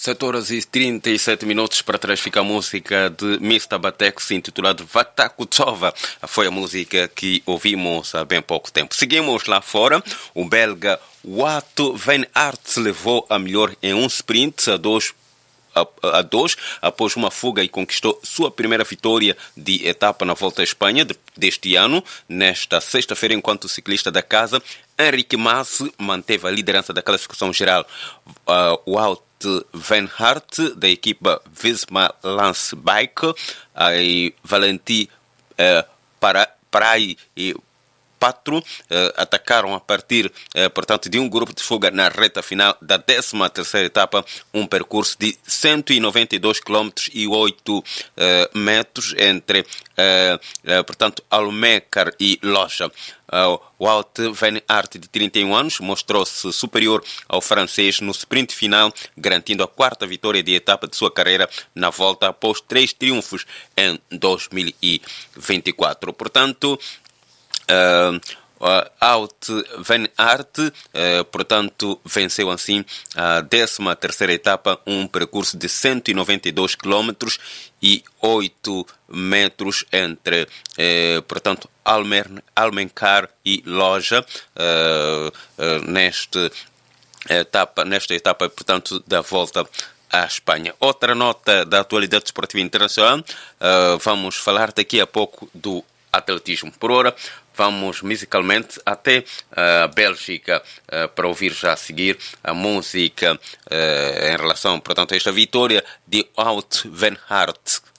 7 horas e 37 minutos. Para trás fica a música de Mr. Batex, intitulado Vatakutsova. Foi a música que ouvimos há bem pouco tempo. Seguimos lá fora. O belga Wout van Aert levou a melhor em um sprint a 2 após uma fuga e conquistou sua primeira vitória de etapa na Volta à Espanha deste ano. Nesta sexta-feira, enquanto ciclista da casa, Enrique Mas manteve a liderança da classificação geral. Wout van Aert, da equipa Visma Lance Bike, e Valentin Parai e Patro atacaram a partir, portanto, de um grupo de fuga na reta final da 13ª etapa, um percurso de 192 km e 8 metros entre, portanto, Almecar e Loja. Wout van Aert, de 31 anos, mostrou-se superior ao francês no sprint final, garantindo a 4ª vitória de etapa de sua carreira na volta após 3 triunfos em 2024. Portanto, Wout van Aert, portanto, venceu assim a 13ª etapa, um percurso de 192 km e 8 metros entre, portanto, Almencar e Loja, nesta etapa, portanto, da Volta à Espanha. Outra nota da atualidade esportiva internacional, vamos falar daqui a pouco do atletismo. Por ora, vamos musicalmente até a Bélgica para ouvir já a seguir a música em relação, portanto, a esta vitória de Wout van Aert.